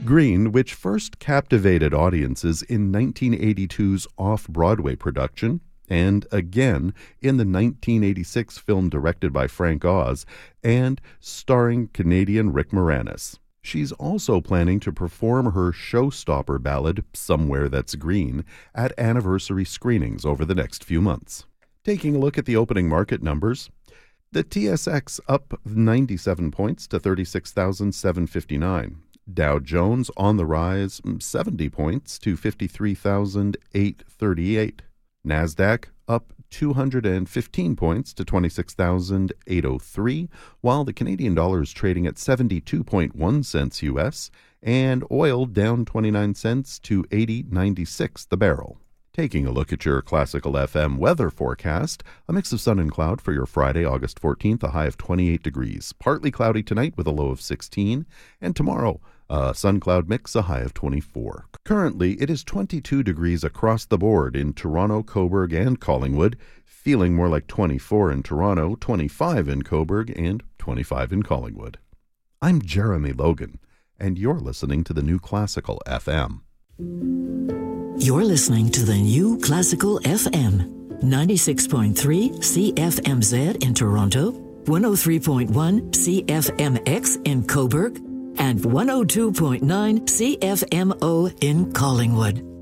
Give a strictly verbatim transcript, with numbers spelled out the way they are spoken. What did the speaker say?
Green, which first captivated audiences in nineteen eighty-two's off-Broadway production, and again in the nineteen eighty-six film directed by Frank Oz and starring Canadian Rick Moranis. She's also planning to perform her showstopper ballad, Somewhere That's Green, at anniversary screenings over the next few months. Taking a look at the opening market numbers, the T S X up ninety-seven points to thirty-six thousand seven hundred fifty-nine. Dow Jones on the rise seventy points to fifty-three thousand eight hundred thirty-eight. NASDAQ up two hundred fifteen points to twenty-six thousand eight hundred three, while the Canadian dollar is trading at seventy-two point one cents U S, and oil down twenty-nine cents to eighty ninety-six the barrel. Taking a look at your Classical F M weather forecast, a mix of sun and cloud for your Friday, August fourteenth, a high of twenty-eight degrees. Partly cloudy tonight with a low of sixteen, and tomorrow, a sun-cloud mix, a high of twenty-four. Currently, it is twenty-two degrees across the board in Toronto, Cobourg, and Collingwood, feeling more like twenty-four in Toronto, twenty-five in Cobourg, and twenty-five in Collingwood. I'm Jeremy Logan, and you're listening to the New Classical F M. You're listening to the New Classical F M, ninety-six point three C F M Z in Toronto, one oh three point one C F M X in Cobourg, and one oh two point nine C F M O in Collingwood.